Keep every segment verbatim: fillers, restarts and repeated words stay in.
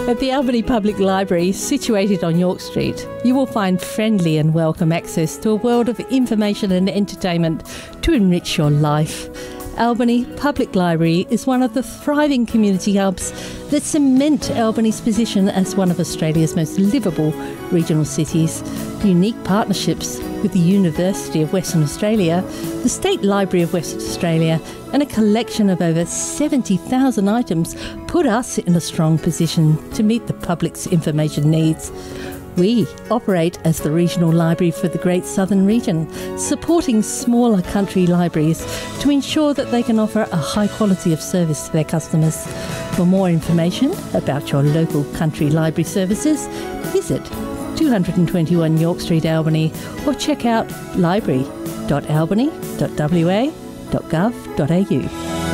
At the Albany Public Library, situated on York Street, you will find friendly and welcome access to a world of information and entertainment to enrich your life. Albany Public Library is one of the thriving community hubs that cement Albany's position as one of Australia's most livable regional cities. Unique partnerships with the University of Western Australia, the State Library of Western Australia, and a collection of over seventy thousand items put us in a strong position to meet the public's information needs. We operate as the regional library for the Great Southern Region, supporting smaller country libraries to ensure that they can offer a high quality of service to their customers. For more information about your local country library services, visit two twenty-one York Street, Albany, or check out library dot albany dot w a dot gov dot a u.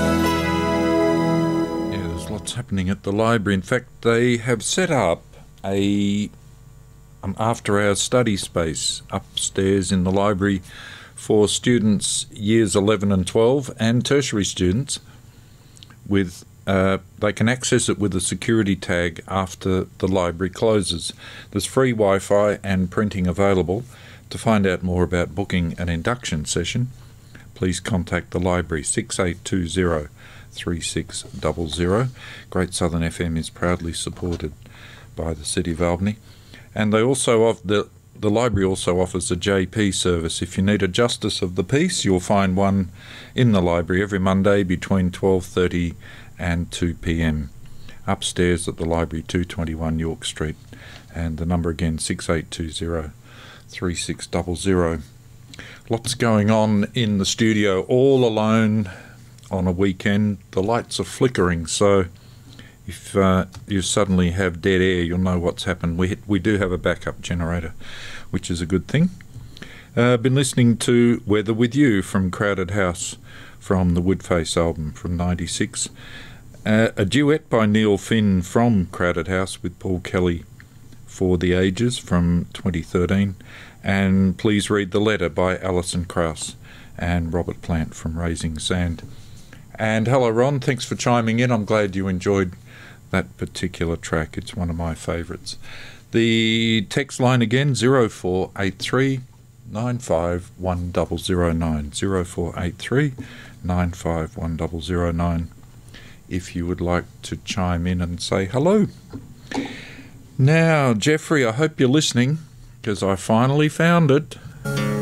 Yeah, there's lots happening at the library. In fact, they have set up a um, after-hours study space upstairs in the library for students years eleven and twelve and tertiary students. With uh, they can access it with a security tag after the library closes. There's free Wi-Fi and printing available. To find out more about booking an induction session, please contact the library six eight two zero, three six zero zero. Great Southern F M is proudly supported by the City of Albany. And they also off the the library also offers a J P service. If you need a Justice of the Peace, you'll find one in the library every Monday between twelve thirty and two p m upstairs at the library, two twenty-one York Street. And the number again, six eight two zero, three six zero zero. Lots going on in the studio, all alone on a weekend. The lights are flickering, so if uh, you suddenly have dead air, you'll know what's happened. We we do have a backup generator, which is a good thing. I've uh, been listening to Weather With You from Crowded House from the Woodface album from ninety-six. Uh, a duet by Neil Finn from Crowded House with Paul Kelly, For the Ages from twenty thirteen. And Please Read the Letter by Alison Krauss and Robert Plant from Raising Sand. And hello, Ron. Thanks for chiming in. I'm glad you enjoyed that particular track. It's one of my favourites. The text line again, zero four eight three, nine five one zero zero nine. zero four eight three, nine five one zero zero nine. If you would like to chime in and say hello. Now, Jeffrey, I hope you're listening, because I finally found it.